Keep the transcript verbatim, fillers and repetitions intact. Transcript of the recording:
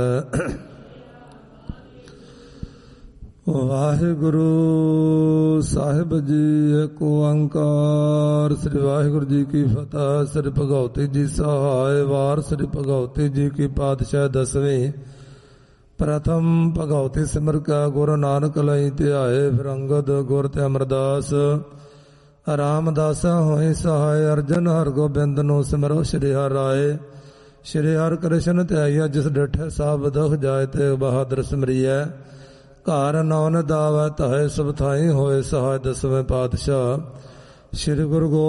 ਵਾਹਿਗੁਰੂ ਸਾਹਿਬ ਜੀ। ਏਕ ਓੰਕਾਰ। ਸ੍ਰੀ ਵਾਹਿਗੁਰੂ ਜੀ ਕੀ ਫਤਿਹ। ਸ੍ਰੀ ਭਗਵਤੀ ਜੀ ਸਹਾਇ। ਵਾਰ ਸ੍ਰੀ ਭਗਵਤੀ ਜੀ ਕੀ ਪਾਤਸ਼ਾਹ ਦਸਵੇਂ। ਪ੍ਰਥਮ ਭਗਵਤੀ ਸਿਮਰ ਕਾ ਗੁਰੂ ਨਾਨਕ ਲਈ ਧਿਆਏ। ਫਿਰ ਅੰਗਦ ਗੁਰ ਤੇ ਅਮਰਦਾਸ ਰਾਮਦਾਸਾ ਹੋਏ ਸਹਾਇ। ਅਰਜਨ ਹਰ ਗੋਬਿੰਦ ਨੂੰ ਸਿਮਰੋ ਸ਼੍ਰੀ ਹਰਿ ਰਾਏ। ਸ਼੍ਰੀ ਹਰਿ ਕ੍ਰਿਸ਼ਨ ਧਿਆਈਆ ਜਿਸ ਡਿਠੇ ਸਭ ਦੁਖ ਜਾਏ। ਤੇ ਬਹਾਦਰ ਸਿਮਰੀਐ ਘਰ ਨੌ ਨਿਦਾਵੈ ਧਾਇ। ਸਭ ਥਾਈ ਹੋਏ ਸਹਾਇ। ਦਸਵੇਂ ਪਾਤਸ਼ਾਹ ਸ੍ਰੀ ਗੁਰੂ ਗੋਬਿੰਦ